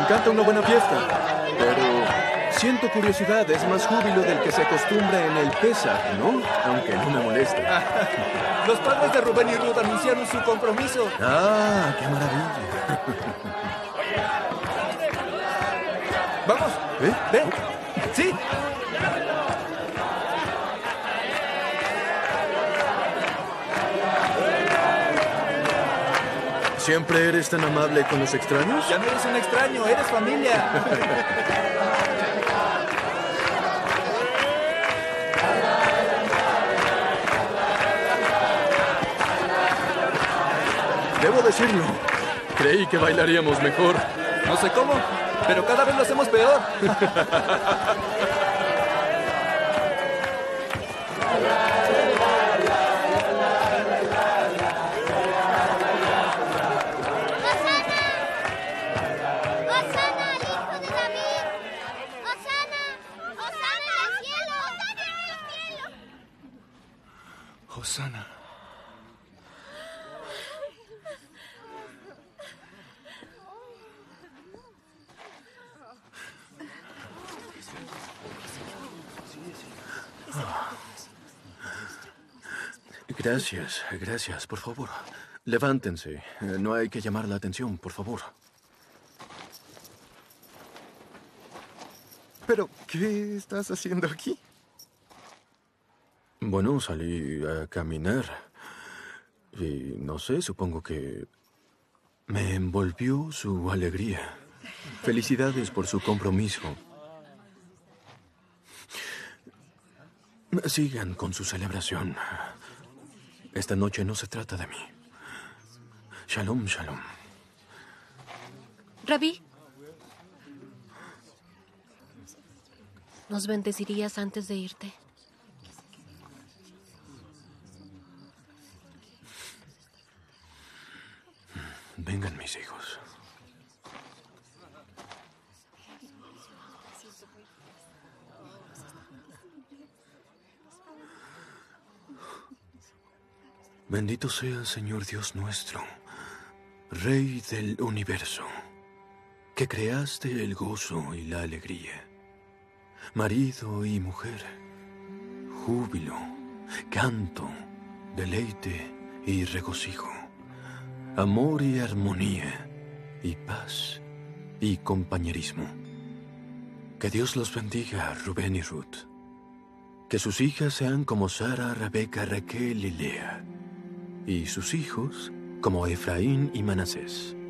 encanta una buena fiesta, pero siento curiosidad. Es más júbilo del que se acostumbra en el Pesaj, ¿no? Aunque no me molesta. Los padres de Rubén y Ruth anunciaron su compromiso. ¡Ah, qué maravilla! ¡Vamos! ¿Eh? ¡Ven! ¡Sí! ¿Siempre eres tan amable con los extraños? Ya no eres un extraño, eres familia. Debo decirlo. Creí que bailaríamos mejor. No sé cómo, pero cada vez lo hacemos peor. Hosana. Gracias, gracias, por favor. Levántense. No hay que llamar la atención, por favor. ¿Pero qué estás haciendo aquí? Bueno, salí a caminar. Y no sé, supongo que me envolvió su alegría. Felicidades por su compromiso. Sigan con su celebración. Esta noche no se trata de mí. Shalom, shalom. Rabí, ¿nos bendecirías antes de irte? Vengan mis hijos. Bendito sea, Señor Dios nuestro, Rey del universo, que creaste el gozo y la alegría, marido y mujer, júbilo, canto, deleite y regocijo, amor y armonía, y paz y compañerismo. Que Dios los bendiga, Rubén y Ruth. Que sus hijas sean como Sara, Rebeca, Raquel y Lea, y sus hijos como Efraín y Manasés.